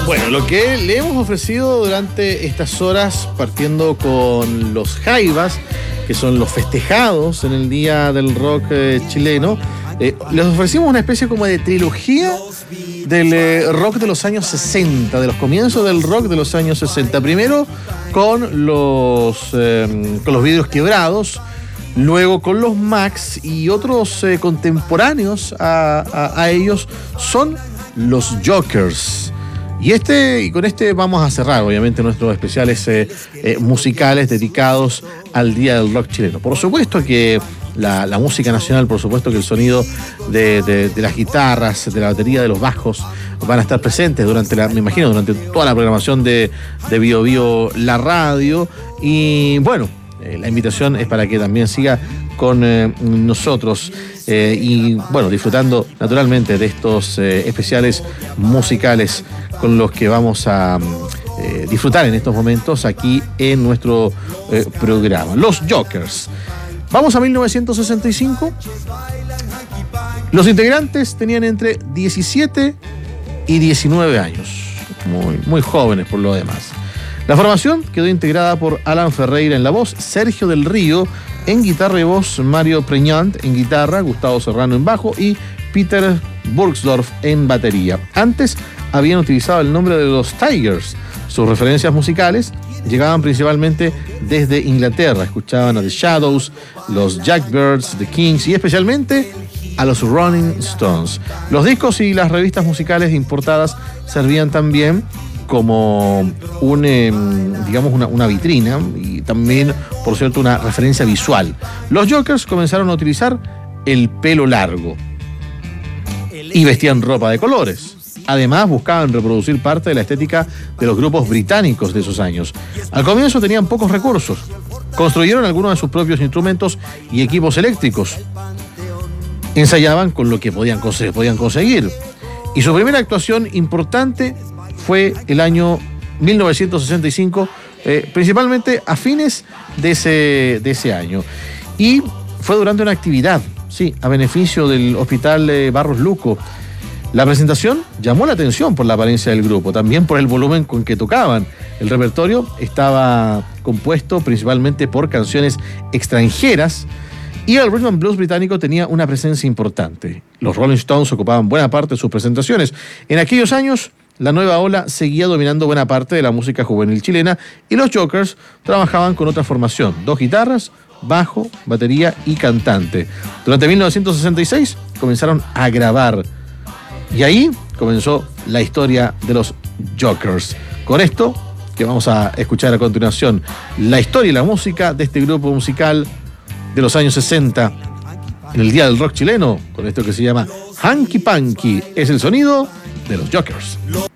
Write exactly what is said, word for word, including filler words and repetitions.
Bueno, lo que le hemos ofrecido durante estas horas, partiendo con los Jaivas, que son los festejados en el Día del Rock eh, chileno, eh, les ofrecimos una especie como de trilogía del eh, rock de los años sesenta, de los comienzos del rock de los años sesenta. Primero con los, eh, con los Vidrios Quebrados, luego con los Max y otros eh, contemporáneos a, a, a ellos son los Jokers. Y este y con este vamos a cerrar, obviamente, nuestros especiales eh, eh, musicales dedicados al Día del Rock chileno. Por supuesto que la, la música nacional, por supuesto que el sonido de, de, de las guitarras, de la batería, de los bajos, van a estar presentes durante la, me imagino, durante toda la programación de, de Bio Bio La Radio. Y bueno, eh, la invitación es para que también siga con eh, nosotros eh, y bueno, disfrutando naturalmente de estos eh, especiales musicales con los que vamos a eh, disfrutar en estos momentos aquí en nuestro eh, programa. Los Jokers. Vamos a mil novecientos sesenta y cinco. Los integrantes tenían entre diecisiete y diecinueve años, muy, muy jóvenes por lo demás. La formación quedó integrada por Alan Ferreira en la voz, Sergio del Río en guitarra y voz, Mario Preñant en guitarra, Gustavo Serrano en bajo y Peter Burgsdorf en batería. Antes habían utilizado el nombre de los Tigers. Sus referencias musicales llegaban principalmente desde Inglaterra. Escuchaban a The Shadows, los Jackbirds, The Kings y especialmente a los Rolling Stones. Los discos y las revistas musicales importadas servían también como un, eh, digamos una, una vitrina y también, por cierto, una referencia visual. Los Jokers comenzaron a utilizar el pelo largo y vestían ropa de colores. Además, buscaban reproducir parte de la estética de los grupos británicos de esos años. Al comienzo tenían pocos recursos. Construyeron algunos de sus propios instrumentos y equipos eléctricos. Ensayaban con lo que podían, podían conseguir. Y su primera actuación importante fue el año mil novecientos sesenta y cinco, eh, principalmente a fines de ese, de ese año. Y fue durante una actividad, sí, a beneficio del Hospital eh, Barros Luco. La presentación llamó la atención por la apariencia del grupo, también por el volumen con que tocaban. El repertorio estaba compuesto principalmente por canciones extranjeras y el rhythm and blues británico tenía una presencia importante. Los Rolling Stones ocupaban buena parte de sus presentaciones. En aquellos años, la nueva ola seguía dominando buena parte de la música juvenil chilena y los Jokers trabajaban con otra formación, dos guitarras, bajo, batería y cantante. Durante mil novecientos sesenta y seis comenzaron a grabar y ahí comenzó la historia de los Jokers. Con esto, que vamos a escuchar a continuación, la historia y la música de este grupo musical de los años sesenta en el Día del Rock chileno, con esto que se llama Hanky Panky. Es el sonido de los Jokers.